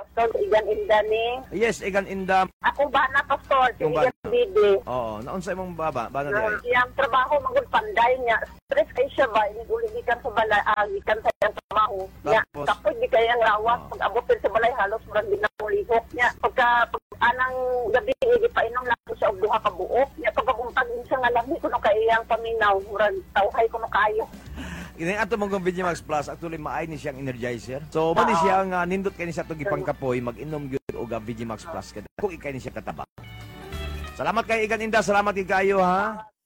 Pastor, Igan Indani. Yes, Igan Inda. Akong bana, Pastor, si Yung Igan bana. Bibi. Oo, naunsa imong bana di ay. Iyang trabaho, magul panday niya. Stress kayo siya ba? Inuligikan sa balay, gikan sa iyang trabaho. Tapos? Tapos di kayang lawas. Pag abot sa balay, halos murag din na lihok niya. Pag anang gabi, ipainom lang ko siya og duha ka buok. Niya pagkakuntag siya nga lami ko no kayang paminaw. Murag tawhay ko no kayo. Ini ato mong VGMax Plus actually maay ni siyang energizer. So mo ni siya nga nindot kay ni sa tong ipangkapoy mag-inom gyud og VGMax Plus kada. Kung ikay ni siya kataba. Salamat kay Igan Inda, salamat kay kayo ha.